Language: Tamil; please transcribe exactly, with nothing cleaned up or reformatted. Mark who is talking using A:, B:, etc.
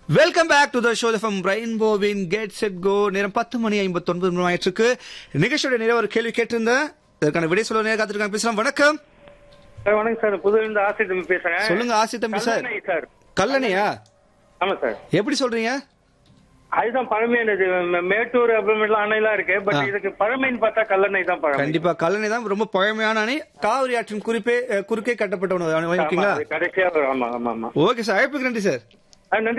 A: Welcome back to the show from ரெயின்போவின் get set go. நேரம் பத்து மணி ஐம்பத்தி ஒன்பது மணி ஆயிட்டு நிகழ்ச்சியோட நிறைய ஒரு கேள்வி கேட்டிருந்தேன். இதற்கான விடை சொல்ல நேரம் காத்திருக்காங்க. பேசலாம். வணக்கம்.
B: வணக்கம் சார், புதுவிலிருந்து ஆசி தம்பி பேசுறேன்.
A: சொல்லுங்க ஆசி தம்பி சார்.
B: சார்
A: கல்லணையா?
B: ஆமா சார்.
A: எப்படி சொல்றீங்க?
B: அதுதான் பழமையானது. மேட்டூர் அப்புறமேலாம் அணைலாம் இருக்கு, பட் இதுக்கு பழமைன்னு பார்த்தா கல்லணை தான் பழமை.
A: கண்டிப்பா கல்லணை தான் ரொம்ப பழமையான அணை. காவிரி ஆற்றின் குறிப்பே குறுக்கே கட்டப்பட்ட ஒன்று.
B: கடைசியா. ஆமா ஆமா ஆமா.
A: ஓகே சார், அழைப்புக்கு நன்றி சார்.
B: நன்றி.